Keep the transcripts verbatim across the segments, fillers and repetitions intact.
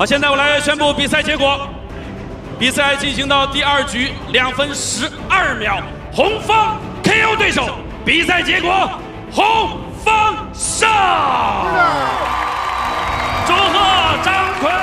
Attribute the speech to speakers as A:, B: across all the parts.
A: 好，现在我来宣布比赛结果。比赛进行到第二局，两分十二秒，红方 K O 对手。比赛结果，红方胜。祝贺张奎。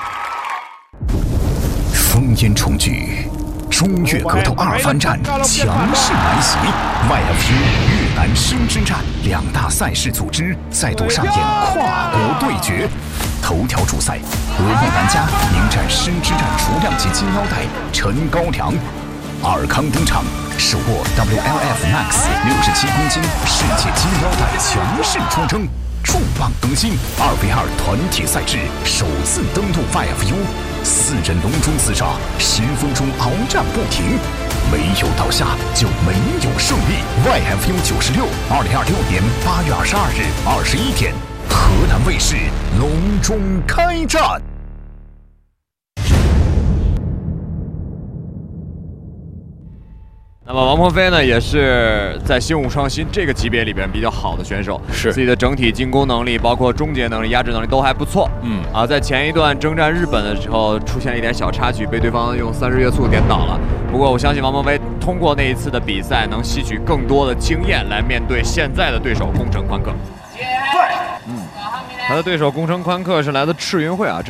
B: 烽烟重聚。 中越格斗二番战强势来袭 ，Y F U 越南生之战两大赛事组织再度上演跨国对决。头条主赛，俄裔玩家迎战生之战雏量级金腰带陈高粱，尔康登场，手握 W L F Max 六十七公斤世界金腰带强势出征。 重磅更新，二 v 二团体赛制首次登陆 Y F U， 四人笼中厮杀，十分钟鏖战不停，没有倒下就没有胜利。Y F U 九十六，二零二六年八月二十二日二十一点，河南卫视隆中开战。
C: 那么王鹏飞呢，也是在新武创新这个级别里边比较好的选手，是自己的整体进攻能力，包括终结能力、压制能力都还不错。嗯啊，在前一段征战日本的时候出现了一点小插曲，被对方用三十月速点倒了。不过我相信王鹏飞通过那一次的比赛，能吸取更多的经验来面对现在的对手宫城宽克。嗯，他的对手宫城宽克是来自赤云会啊。